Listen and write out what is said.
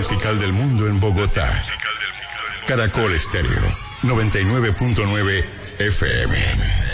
musical del mundo en Bogotá. Caracol Estéreo, 99.9 FM.